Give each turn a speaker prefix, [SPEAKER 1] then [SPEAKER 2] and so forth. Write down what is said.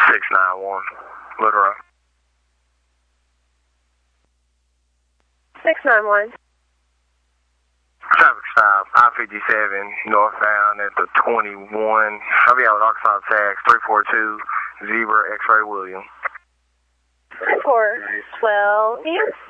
[SPEAKER 1] 691, Little Rock.
[SPEAKER 2] 691.
[SPEAKER 1] Traffic stop, I-57, northbound at the 21. I'll be out with Arkansas tax 342, Zebra X-Ray William.
[SPEAKER 2] 412, yes.